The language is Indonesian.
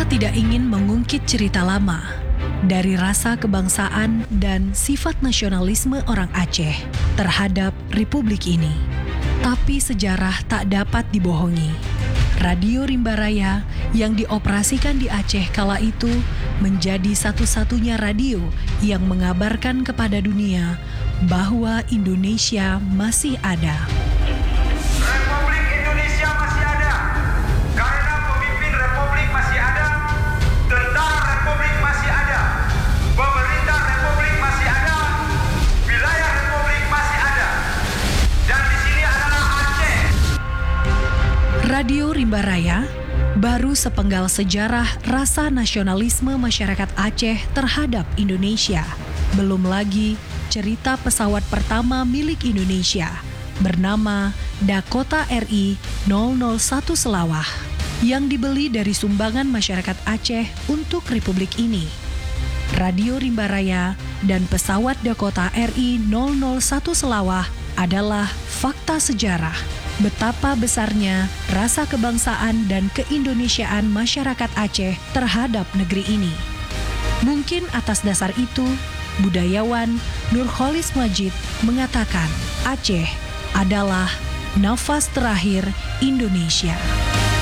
Kita tidak ingin mengungkit cerita lama dari rasa kebangsaan dan sifat nasionalisme orang Aceh terhadap Republik ini. Tapi sejarah tak dapat dibohongi. Radio Rimba Raya yang dioperasikan di Aceh kala itu menjadi satu-satunya radio yang mengabarkan kepada dunia bahwa Indonesia masih ada. Republik Indonesia masih ada. Karena pemimpin Republik masih ada, tentara Republik masih ada, pemerintah Republik masih ada, wilayah Republik masih ada. Dan di sini adalah Aceh. Radio Rimba Raya baru sepenggal sejarah rasa nasionalisme masyarakat Aceh terhadap Indonesia. Belum lagi cerita pesawat pertama milik Indonesia bernama Dakota RI 001 Selawah yang dibeli dari sumbangan masyarakat Aceh untuk Republik ini. Radio Rimba Raya dan pesawat Dakota RI 001 Selawah adalah fakta sejarah betapa besarnya rasa kebangsaan dan keindonesiaan masyarakat Aceh terhadap negeri ini. Mungkin atas dasar itu, budayawan Nurholis Majid mengatakan Aceh adalah nafas terakhir Indonesia.